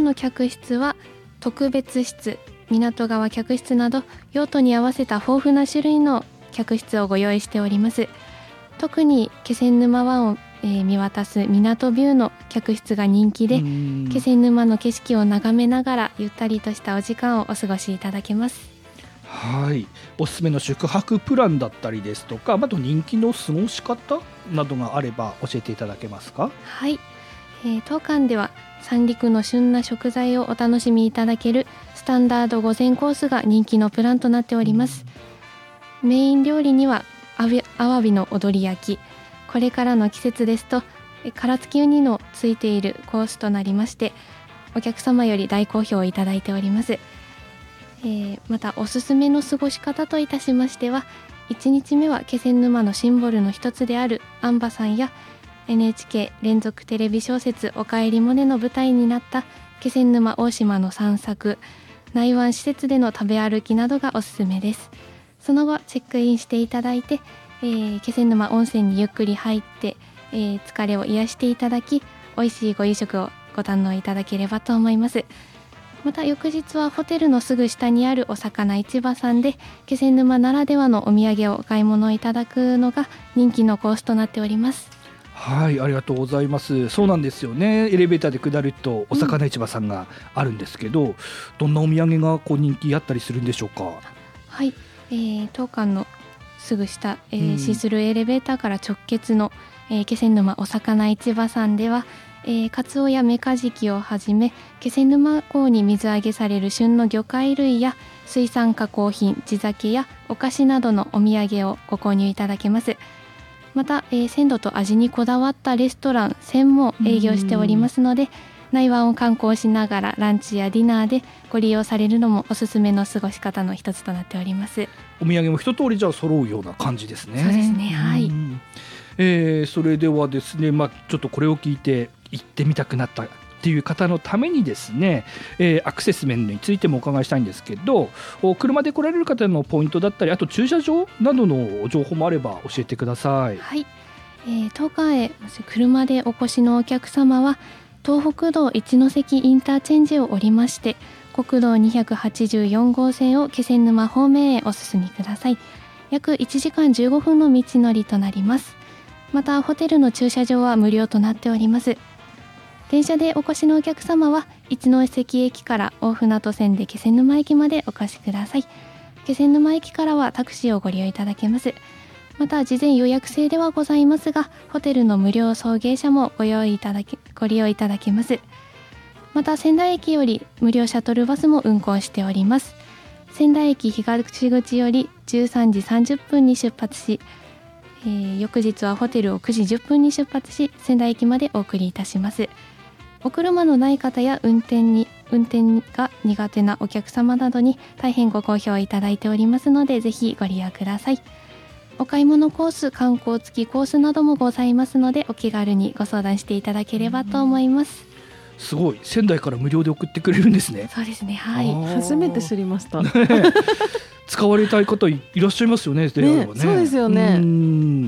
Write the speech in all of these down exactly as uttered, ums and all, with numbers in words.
の客室は特別室、港側客室など用途に合わせた豊富な種類の客室をご用意しております。特に気仙沼湾を、えー、見渡す港ビューの客室が人気で、気仙沼の景色を眺めながらゆったりとしたお時間をお過ごしいただけます。 はい、おすすめの宿泊プランだったりですとか、あと人気の過ごし方などがあれば教えていただけますか？ はい、えー、当館では三陸の旬な食材をお楽しみいただけるスタンダード御膳コースが人気のプランとなっております。メイン料理にはアワビの踊り焼き、これからの季節ですと殻付きウニのついているコースとなりまして、お客様より大好評をいただいております。えー、またおすすめの過ごし方といたしましては、いちにちめは気仙沼のシンボルの一つである安波山や エヌエイチケー 連続テレビ小説おかえりモネの舞台になった気仙沼大島の散策、内湾施設での食べ歩きなどがおすすめです。その後チェックインしていただいて、えー、気仙沼温泉にゆっくり入って、えー、疲れを癒していただき、美味しいご夕食をご堪能いただければと思います。また翌日はホテルのすぐ下にあるお魚市場さんで気仙沼ならではのお土産をお買い物いただくのが人気のコースとなっております。 はい、ありがとうございます。そうなんですよね。エレベーターで下るとお魚市場さんがあるんですけど、うん、どんなお土産がこう人気あったりするんでしょうか？ はい、えー、当館のすぐ下、えーうん、シースルーエレベーターから直結の、えー、気仙沼お魚市場さんでは、えー、カツオやメカジキをはじめ気仙沼港に水揚げされる旬の魚介類や水産加工品、地酒やお菓子などのお土産をご購入いただけます。また、えー、鮮度と味にこだわったレストラン専も営業しておりますので、内湾を観光しながらランチやディナーでご利用されるのもおすすめの過ごし方の一つとなっております。 お土産も一通りじゃあ揃うような感じですね。 そうですね、はい。 えー、それではですね、まあ、ちょっとこれを聞いて行ってみたくなったっていう方のためにですね、えー、アクセス面についてもお伺いしたいんですけど、車で来られる方のポイントだったり、あと駐車場などの情報もあれば教えてください。 はい、えー、当館へ車でお越しのお客様は東北道一ノ関インターチェンジを降りまして、国道にひゃくはちじゅうよん号線を気仙沼方面へお進みください。約いちじかんじゅうごふんの道のりとなります。またホテルの駐車場は無料となっております。電車でお越しのお客様は一ノ関駅から大船渡線で気仙沼駅までお越しください。気仙沼駅からはタクシーをご利用いただけます。また事前予約制ではございますが、ホテルの無料送迎車もご用意いただけご利用いただけます。また仙台駅より無料シャトルバスも運行しております。仙台駅東口よりじゅうさんじさんじゅっぷんに出発し、えー、翌日はホテルをくじじゅっぷんに出発し、仙台駅までお送りいたします。お車のない方や運転に運転が苦手なお客様などに大変ご好評いただいておりますので、ぜひご利用ください。お買い物コース、観光付きコースなどもございますので、お気軽にご相談していただければと思います。 すごい、仙台から無料で送ってくれるんですね。 そうですね、はい。 初めて知りました。 使われたい方 い, いらっしゃいますよね。でね、 そうですよね。 うん、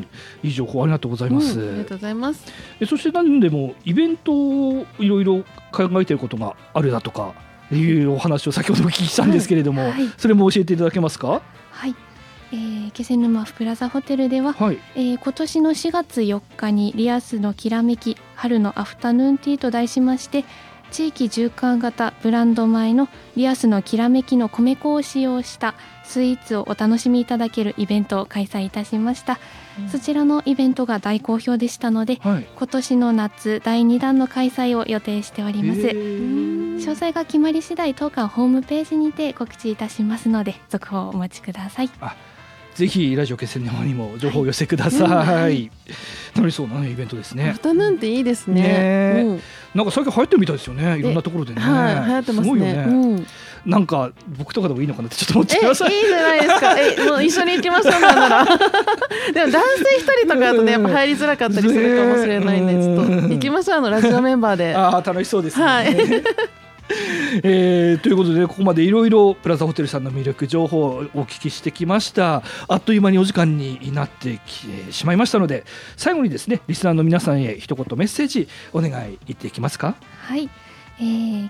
いい情報ありがとうございます。 うん、ありがとうございます。 えそして何でもイベントをいろいろ考えていることがあるだとかいうお話を先ほどお聞きしたんですけれども、はいはい、それも教えていただけますか？ はい、えー、気仙沼プラザホテルでは、はい、えー、今年のしがつよっかにリアスのきらめき春のアフタヌーンティーと題しまして、地域循環型ブランド米のリアスのきらめきの米粉を使用したスイーツをお楽しみいただけるイベントを開催いたしました。うん、そちらのイベントが大好評でしたので、はい、今年の夏だいにだんの開催を予定しております。詳細が決まり次第当館ホームページにて告知いたしますので、続報をお待ちください。 あ、ぜひラジオ気仙沼にも情報をお寄せください。はい、はい、楽しそうな、ね、イベントですね。 アフタヌーンっていいですね。 ね、 うん、 なんか最近流行ってるみたいですよね。いろんなところでね。 はい、流行ってますね。すごいよね。うん、 なんか僕とかでもいいのかなってちょっと思っちゃいます。 え、いいじゃないですか。え、もう一緒に行きましょうなら。でも男性一人とかだとね、やっぱ入りづらかったりするかもしれないんで、ちょっと行きましょう、あのラジオメンバーで。 ああ、楽しそうですね。 はい。 えー、ということでここまでいろいろプラザホテルさんの魅力情報をお聞きしてきました。あっという間にお時間になってきてしまいましたので、最後にですねリスナーの皆さんへ一言メッセージお願い言っていきますか？ はい、えー、